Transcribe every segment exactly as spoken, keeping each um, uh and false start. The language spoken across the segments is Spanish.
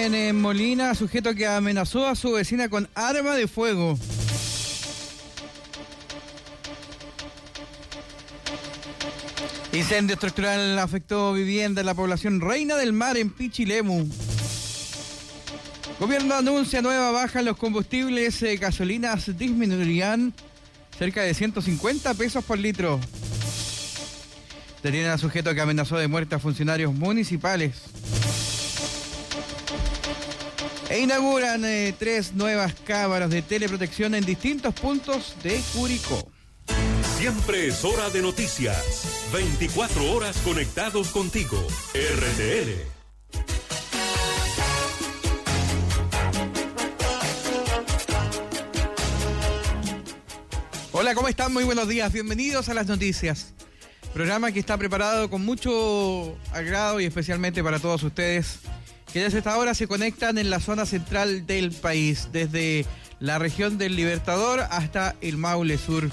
También en Molina, sujeto que amenazó a su vecina con arma de fuego. Incendio estructural afectó vivienda en la población Reina del Mar en Pichilemu. Gobierno anuncia nueva baja en los combustibles, eh, gasolinas disminuirían cerca de ciento cincuenta pesos por litro. Detienen a sujeto que amenazó de muerte a funcionarios municipales. E inauguran eh, tres nuevas cámaras de teleprotección en distintos puntos de Curicó. Siempre es hora de noticias. veinticuatro horas conectados contigo. R T L. Hola, ¿cómo están? Muy buenos días. Bienvenidos a las noticias. Programa que está preparado con mucho agrado y especialmente para todos ustedes que desde esta hora se conectan en la zona central del país, desde la región del Libertador hasta el Maule Sur,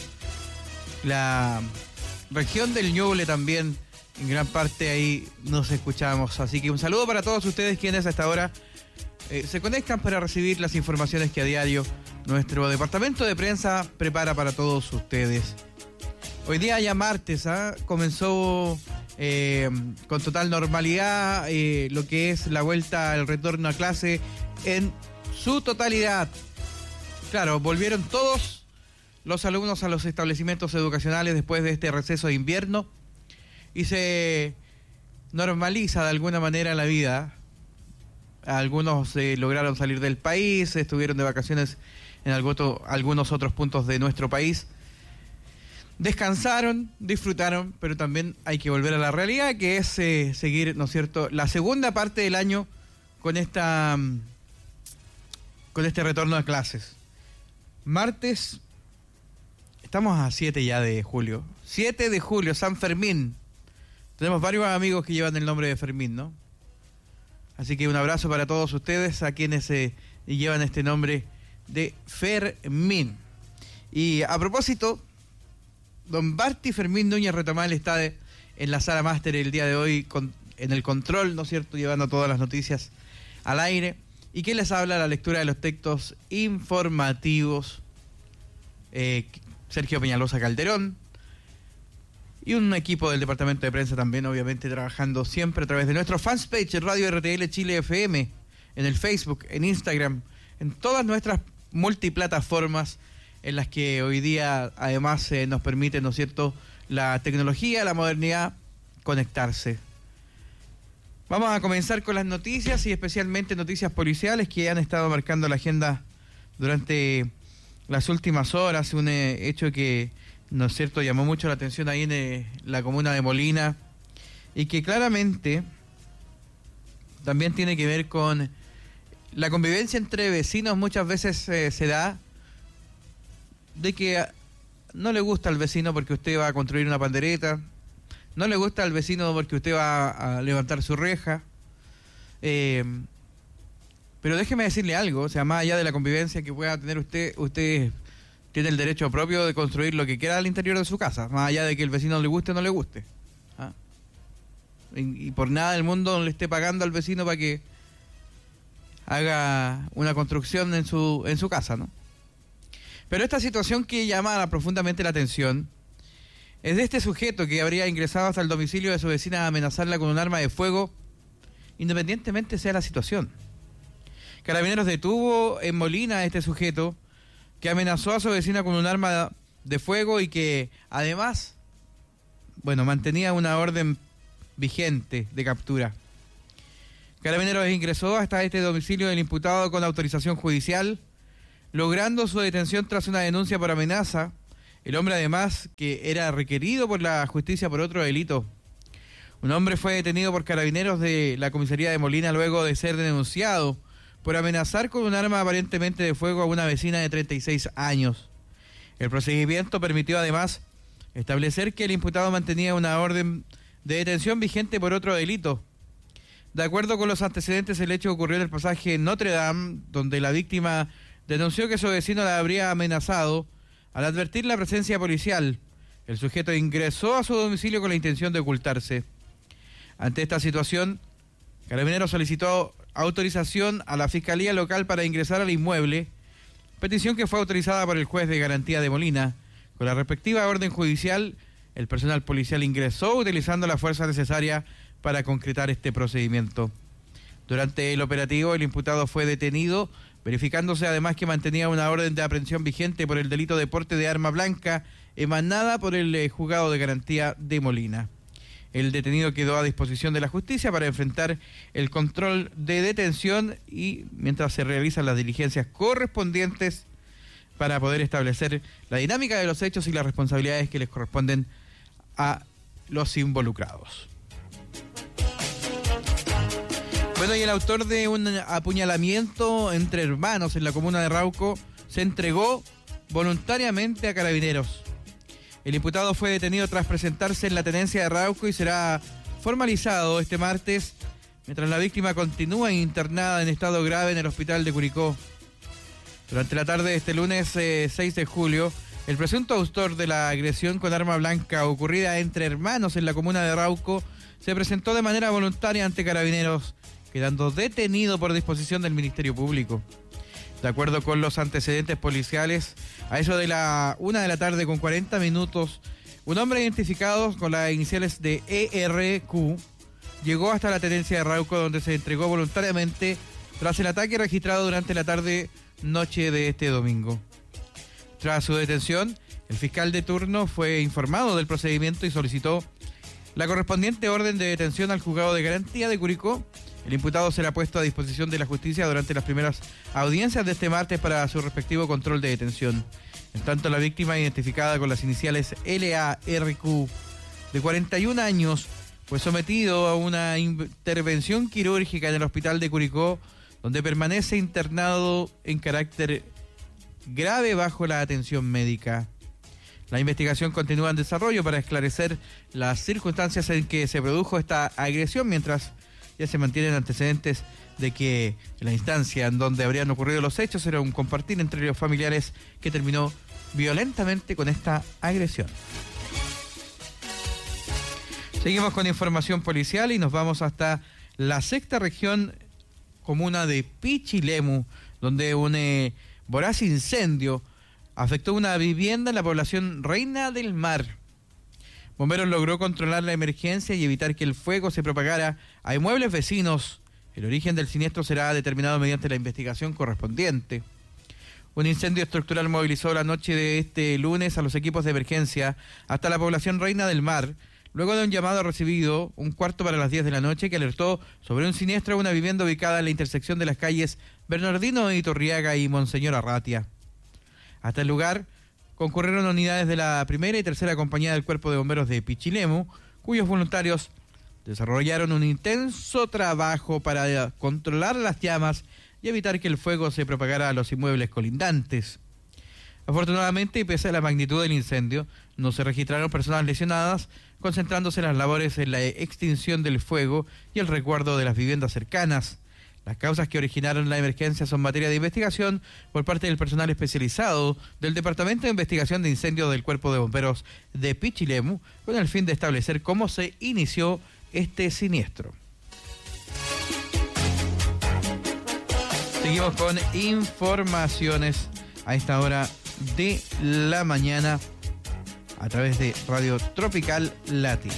la región del Ñuble también, en gran parte ahí nos escuchamos. Así que un saludo para todos ustedes quienes a esta hora eh, se conectan para recibir las informaciones que a diario nuestro departamento de prensa prepara para todos ustedes. Hoy día ya martes, ¿eh? comenzó eh, con total normalidad eh, lo que es la vuelta al retorno a clase en su totalidad. Claro, volvieron todos los alumnos a los establecimientos educacionales después de este receso de invierno y se normaliza de alguna manera la vida. Algunos eh, lograron salir del país, estuvieron de vacaciones en algo, algunos otros puntos de nuestro país. Descansaron, disfrutaron, pero también hay que volver a la realidad, que es eh, seguir, ¿no es cierto?, la segunda parte del año con esta con este retorno a clases. Martes, estamos a siete ya de julio. siete de julio, San Fermín. Tenemos varios amigos que llevan el nombre de Fermín, ¿no? Así que un abrazo para todos ustedes, a quienes eh, llevan este nombre de Fermín. Y a propósito, don Barty Fermín Núñez Retamal está de, en la sala máster el día de hoy con, en el control, ¿no es cierto?, llevando todas las noticias al aire. ¿Y qué les habla? La lectura de los textos informativos. Eh, Sergio Peñalosa Calderón. Y un equipo del departamento de prensa también, obviamente, trabajando siempre a través de nuestro fanpage Radio R T L Chile F M, en el Facebook, en Instagram, en todas nuestras multiplataformas en las que hoy día además eh, nos permite, ¿no es cierto?, la tecnología, la modernidad, conectarse. Vamos a comenzar con las noticias y especialmente noticias policiales que han estado marcando la agenda durante las últimas horas. Un eh, hecho que, ¿no es cierto?, llamó mucho la atención ahí en eh, la comuna de Molina y que claramente también tiene que ver con la convivencia entre vecinos. Muchas veces eh, se da de que no le gusta al vecino porque usted va a construir una pandereta, no le gusta al vecino porque usted va a levantar su reja, eh, pero déjeme decirle algo, o sea, más allá de la convivencia que pueda tener usted, usted tiene el derecho propio de construir lo que quiera al interior de su casa, más allá de que el vecino le guste o no le guste. ¿Ah? Y, y por nada del mundo le esté pagando al vecino para que haga una construcción en su, en su casa, ¿no? Pero esta situación que llama profundamente la atención es de este sujeto que habría ingresado hasta el domicilio de su vecina a amenazarla con un arma de fuego, independientemente sea la situación. Carabineros detuvo en Molina a este sujeto que amenazó a su vecina con un arma de fuego y que además, bueno, mantenía una orden vigente de captura. Carabineros ingresó hasta este domicilio del imputado con autorización judicial, logrando su detención tras una denuncia por amenaza. El hombre, además, que era requerido por la justicia por otro delito. Un hombre fue detenido por carabineros de la comisaría de Molina luego de ser denunciado por amenazar con un arma aparentemente de fuego a una vecina de treinta y seis años. El procedimiento permitió, además, establecer que el imputado mantenía una orden de detención vigente por otro delito. De acuerdo con los antecedentes, el hecho ocurrió en el pasaje Notre Dame, donde la víctima denunció que su vecino la habría amenazado. Al advertir la presencia policial, el sujeto ingresó a su domicilio con la intención de ocultarse. Ante esta situación, Carabineros solicitó autorización a la Fiscalía Local para ingresar al inmueble, petición que fue autorizada por el juez de garantía de Molina. Con la respectiva orden judicial, el personal policial ingresó utilizando la fuerza necesaria para concretar este procedimiento. Durante el operativo, el imputado fue detenido, verificándose además que mantenía una orden de aprehensión vigente por el delito de porte de arma blanca emanada por el eh, juzgado de garantía de Molina. El detenido quedó a disposición de la justicia para enfrentar el control de detención y mientras se realizan las diligencias correspondientes para poder establecer la dinámica de los hechos y las responsabilidades que les corresponden a los involucrados. Bueno, y el autor de un apuñalamiento entre hermanos en la comuna de Rauco se entregó voluntariamente a Carabineros. El imputado fue detenido tras presentarse en la tenencia de Rauco y será formalizado este martes, mientras la víctima continúa internada en estado grave en el hospital de Curicó. Durante la tarde de este lunes eh, seis de julio, el presunto autor de la agresión con arma blanca ocurrida entre hermanos en la comuna de Rauco se presentó de manera voluntaria ante Carabineros, quedando detenido por disposición del Ministerio Público. De acuerdo con los antecedentes policiales, a eso de la una de la tarde con cuarenta minutos, un hombre identificado con las iniciales de E R Q llegó hasta la tenencia de Rauco, donde se entregó voluntariamente tras el ataque registrado durante la tarde-noche de este domingo. Tras su detención, el fiscal de turno fue informado del procedimiento y solicitó la correspondiente orden de detención al juzgado de garantía de Curicó. El imputado será puesto a disposición de la justicia durante las primeras audiencias de este martes para su respectivo control de detención. En tanto, la víctima, identificada con las iniciales L A R Q, de cuarenta y un años, fue sometido a una intervención quirúrgica en el hospital de Curicó, donde permanece internado en carácter grave bajo la atención médica. La investigación continúa en desarrollo para esclarecer las circunstancias en que se produjo esta agresión, mientras ya se mantienen antecedentes de que la instancia en donde habrían ocurrido los hechos era un compartir entre los familiares que terminó violentamente con esta agresión. Seguimos con información policial y nos vamos hasta la sexta región comuna de Pichilemu, donde un eh, voraz incendio afectó una vivienda en la población Reina del Mar. Bomberos logró controlar la emergencia y evitar que el fuego se propagara a inmuebles vecinos. El origen del siniestro será determinado mediante la investigación correspondiente. Un incendio estructural movilizó la noche de este lunes a los equipos de emergencia hasta la población Reina del Mar, luego de un llamado recibido un cuarto para las diez de la noche que alertó sobre un siniestro a una vivienda ubicada en la intersección de las calles Bernardino Iturriaga y Monseñor Arratia. Hasta el lugar concurrieron unidades de la primera y tercera compañía del Cuerpo de Bomberos de Pichilemu, cuyos voluntarios desarrollaron un intenso trabajo para controlar las llamas y evitar que el fuego se propagara a los inmuebles colindantes. Afortunadamente, y pese a la magnitud del incendio, no se registraron personas lesionadas, concentrándose las labores en la extinción del fuego y el resguardo de las viviendas cercanas. Las causas que originaron la emergencia son materia de investigación por parte del personal especializado del Departamento de Investigación de Incendios del Cuerpo de Bomberos de Pichilemu, con el fin de establecer cómo se inició este siniestro. Seguimos con informaciones a esta hora de la mañana a través de Radio Tropical Latina.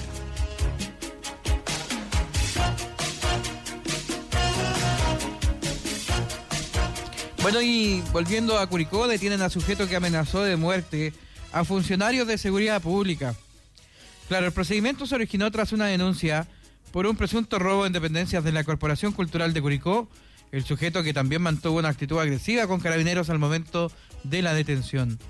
Bueno, y volviendo a Curicó, detienen a sujeto que amenazó de muerte a funcionarios de seguridad pública. Claro, el procedimiento se originó tras una denuncia por un presunto robo en dependencias de la Corporación Cultural de Curicó. El sujeto, que también mantuvo una actitud agresiva con Carabineros al momento de la detención.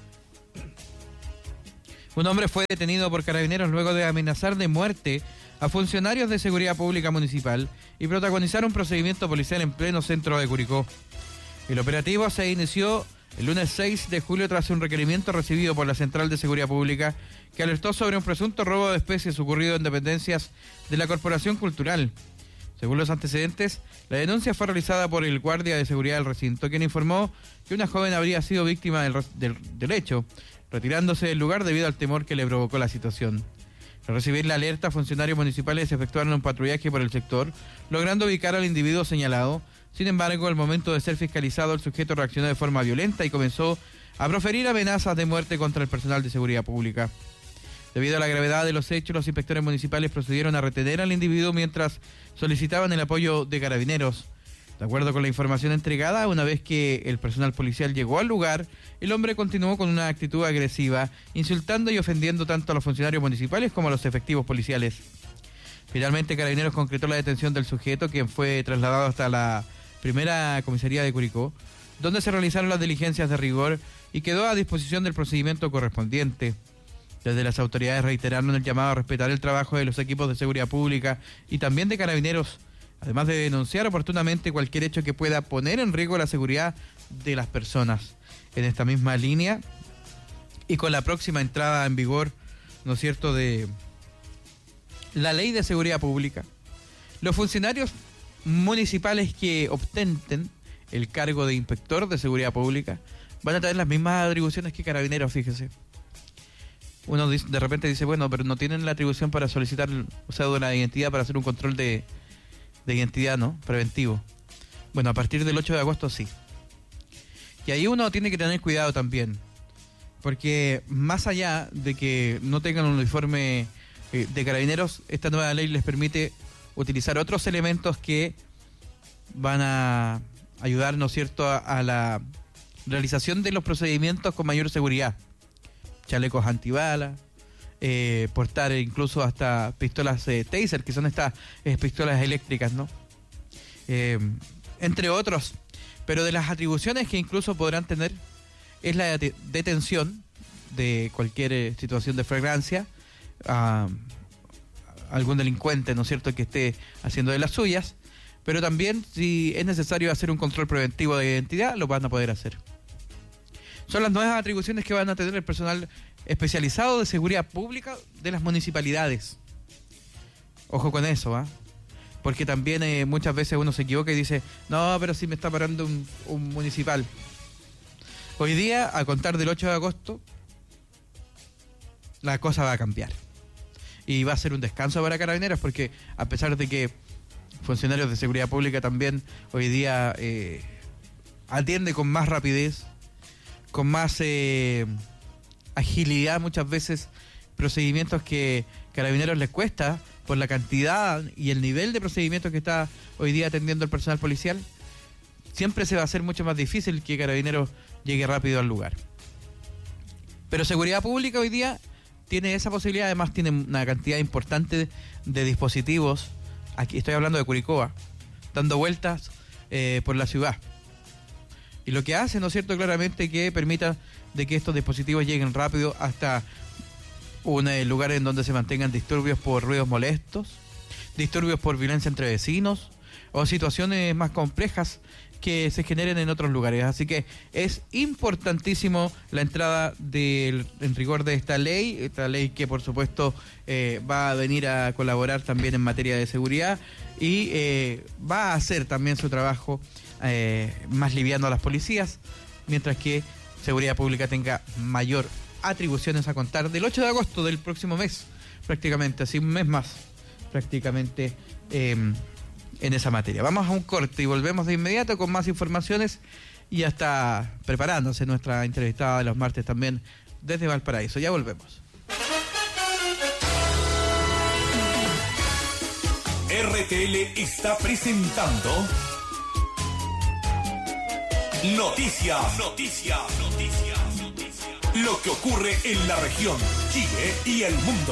Un hombre fue detenido por Carabineros luego de amenazar de muerte a funcionarios de seguridad pública municipal y protagonizar un procedimiento policial en pleno centro de Curicó. El operativo se inició el lunes seis de julio tras un requerimiento recibido por la Central de Seguridad Pública que alertó sobre un presunto robo de especies ocurrido en dependencias de la Corporación Cultural. Según los antecedentes, la denuncia fue realizada por el guardia de seguridad del recinto, quien informó que una joven habría sido víctima del, del, del hecho, retirándose del lugar debido al temor que le provocó la situación. Al recibir la alerta, funcionarios municipales efectuaron un patrullaje por el sector, logrando ubicar al individuo señalado, Sin embargo, al momento de ser fiscalizado, el sujeto reaccionó de forma violenta y comenzó a proferir amenazas de muerte contra el personal de seguridad pública. Debido a la gravedad de los hechos, los inspectores municipales procedieron a retener al individuo mientras solicitaban el apoyo de carabineros. De acuerdo con la información entregada, una vez que el personal policial llegó al lugar, el hombre continuó con una actitud agresiva, insultando y ofendiendo tanto a los funcionarios municipales como a los efectivos policiales. Finalmente, Carabineros concretó la detención del sujeto, quien fue trasladado hasta la primera comisaría de Curicó, donde se realizaron las diligencias de rigor y quedó a disposición del procedimiento correspondiente. Desde las autoridades reiteraron el llamado a respetar el trabajo de los equipos de seguridad pública y también de Carabineros, además de denunciar oportunamente cualquier hecho que pueda poner en riesgo la seguridad de las personas. En esta misma línea y con la próxima entrada en vigor, ¿no es cierto?, de la Ley de Seguridad Pública, los funcionarios municipales que ostenten el cargo de inspector de seguridad pública van a tener las mismas atribuciones que Carabineros, fíjese. Uno dice, de repente dice, bueno, pero no tienen la atribución para solicitar cédula de identidad para hacer un control de, de identidad, ¿no?, preventivo. Bueno, a partir del ocho de agosto sí. Y ahí uno tiene que tener cuidado también, porque más allá de que no tengan un uniforme eh, de Carabineros, esta nueva ley les permite utilizar otros elementos que van a ayudar, ¿no es cierto?, a, a la realización de los procedimientos con mayor seguridad. Chalecos antibalas, eh, portar incluso hasta pistolas eh, taser, que son estas eh, pistolas eléctricas, ¿no? Eh, entre otros. Pero de las atribuciones que incluso podrán tener es la de- detención de cualquier eh, situación de flagrancia a algún delincuente, ¿no es cierto?, que esté haciendo de las suyas, pero también si es necesario hacer un control preventivo de identidad, lo van a poder hacer. Son las nuevas atribuciones que van a tener el personal especializado de seguridad pública de las municipalidades. Ojo con eso, ¿ah? ¿eh? Porque también eh, muchas veces uno se equivoca y dice, no, pero si me está parando un, un municipal. Hoy día, a contar del ocho de agosto, la cosa va a cambiar. Y va a ser un descanso para Carabineros, porque a pesar de que funcionarios de seguridad pública también hoy día eh, atiende con más rapidez, con más eh, agilidad muchas veces, procedimientos que Carabineros les cuesta por la cantidad y el nivel de procedimientos que está hoy día atendiendo el personal policial, siempre se va a hacer mucho más difícil que Carabineros llegue rápido al lugar. Pero seguridad pública hoy día tiene esa posibilidad, además tiene una cantidad importante de, de dispositivos, aquí estoy hablando de Curicó, dando vueltas eh, por la ciudad. Y lo que hace, ¿no es cierto?, claramente que permita de que estos dispositivos lleguen rápido hasta un eh, lugar en donde se mantengan disturbios por ruidos molestos, disturbios por violencia entre vecinos o situaciones más complejas que se generen en otros lugares. Así que es importantísimo la entrada del, en rigor de esta ley, esta ley que por supuesto eh, va a venir a colaborar también en materia de seguridad y eh, va a hacer también su trabajo eh, más liviano a las policías, mientras que Seguridad Pública tenga mayor atribuciones a contar del ocho de agosto del próximo mes, prácticamente, así un mes más, prácticamente eh, en esa materia. Vamos a un corte y volvemos de inmediato con más informaciones y ya está preparándose nuestra entrevistada de los martes también desde Valparaíso. Ya volvemos. R T L está presentando Noticias, Noticias, Noticias, Noticias. Lo que ocurre en la región, Chile y el mundo.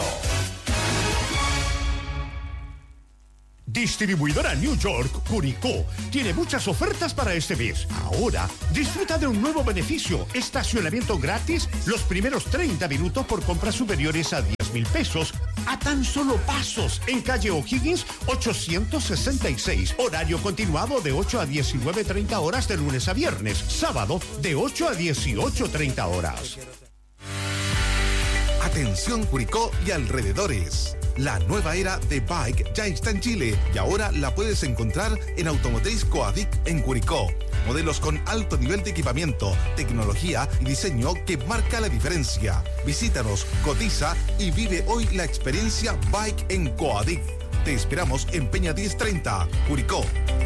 Distribuidora New York, Curicó, tiene muchas ofertas para este mes. Ahora, disfruta de un nuevo beneficio, estacionamiento gratis los primeros treinta minutos por compras superiores a diez mil pesos, a tan solo pasos, en calle O'Higgins ochocientos sesenta y seis, horario continuado de ocho a diecinueve treinta horas de lunes a viernes, sábado de ocho a dieciocho treinta horas. Atención Curicó y alrededores. La nueva era de Bike ya está en Chile y ahora la puedes encontrar en Automotriz Coadic en Curicó. Modelos con alto nivel de equipamiento, tecnología y diseño que marca la diferencia. Visítanos, cotiza y vive hoy la experiencia Bike en Coadic. Te esperamos en Peña diez treinta, Curicó.